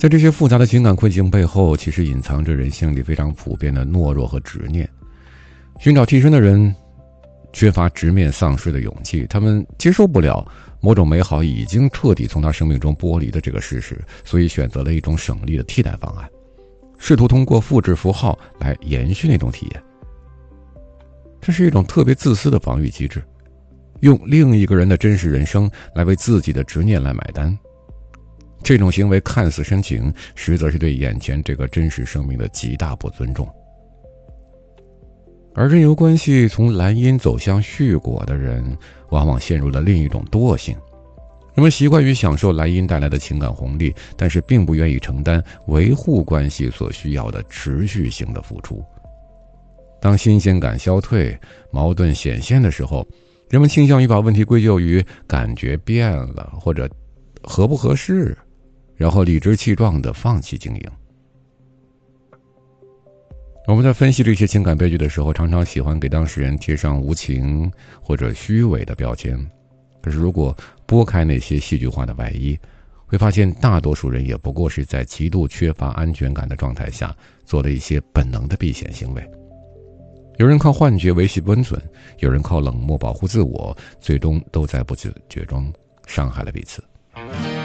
在这些复杂的情感困境背后，其实隐藏着人性里非常普遍的懦弱和执念。寻找替身的人缺乏直面丧失的勇气，他们接受不了某种美好已经彻底从他生命中剥离的这个事实，所以选择了一种省力的替代方案，试图通过复制符号来延续那种体验。这是一种特别自私的防御机制，用另一个人的真实人生来为自己的执念来买单。这种行为看似深情，实则是对眼前这个真实生命的极大不尊重。而任由关系从蓝因走向续果的人，往往陷入了另一种惰性。人们习惯于享受蓝因带来的情感红利，但是并不愿意承担维护关系所需要的持续性的付出。当新鲜感消退，矛盾显现的时候，人们倾向于把问题归咎于感觉变了，或者合不合适，然后理直气壮地放弃经营。我们在分析这些情感悲剧的时候，常常喜欢给当事人贴上无情或者虚伪的标签。可是如果拨开那些戏剧化的外衣，会发现大多数人也不过是在极度缺乏安全感的状态下，做了一些本能的避险行为。有人靠幻觉维系温存，有人靠冷漠保护自我，最终都在不自觉中伤害了彼此。